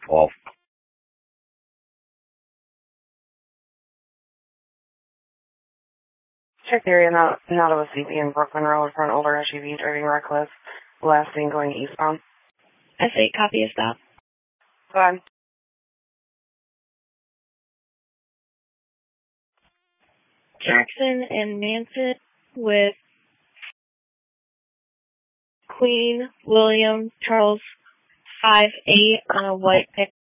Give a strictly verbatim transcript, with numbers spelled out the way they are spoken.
twelve. Check the area not, not of a C B in Brooklyn Road for an older S U V driving reckless. Last seen going eastbound. S eight, copy a stop. Go ahead. Jackson and Manson with Queen William Charles five eight on a white pick.